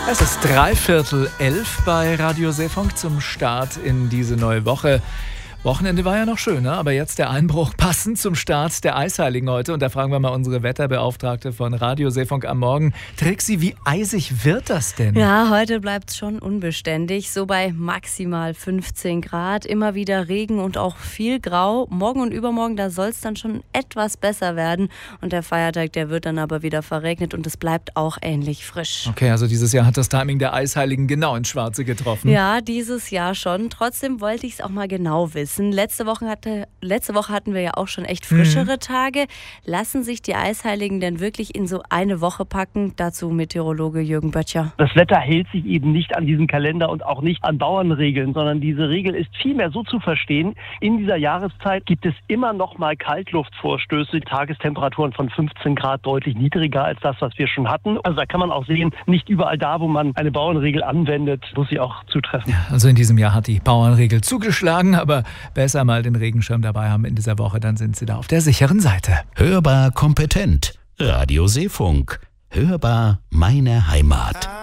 Es ist 11:15 bei Radio Seefunk zum Start in diese neue Woche. Wochenende war ja noch schön, ne? Aber jetzt der Einbruch passend zum Start der Eisheiligen heute. Und da fragen wir mal unsere Wetterbeauftragte von Radio Seefunk am Morgen. Trixi, wie eisig wird das denn? Ja, heute bleibt es schon unbeständig. So bei maximal 15 Grad. Immer wieder Regen und auch viel Grau. Morgen und übermorgen, da soll es dann schon etwas besser werden. Und der Feiertag, der wird dann aber wieder verregnet und es bleibt auch ähnlich frisch. Okay, also dieses Jahr hat das Timing der Eisheiligen genau ins Schwarze getroffen. Ja, dieses Jahr schon. Trotzdem wollte ich es auch mal genau wissen. Letzte Woche hatten wir ja auch schon echt frischere Tage. Lassen sich die Eisheiligen denn wirklich in so eine Woche packen? Dazu Meteorologe Jürgen Böttcher. Das Wetter hält sich eben nicht an diesen Kalender und auch nicht an Bauernregeln, sondern diese Regel ist vielmehr so zu verstehen: In dieser Jahreszeit gibt es immer noch mal Kaltluftvorstöße, Tagestemperaturen von 15 Grad, deutlich niedriger als das, was wir schon hatten. Also da kann man auch sehen, nicht überall da, wo man eine Bauernregel anwendet, muss sie auch zutreffen. Ja, also in diesem Jahr hat die Bauernregel zugeschlagen, aber besser mal den Regenschirm dabei haben in dieser Woche, dann sind Sie da auf der sicheren Seite. Hörbar kompetent. Radio Seefunk. Hörbar meine Heimat.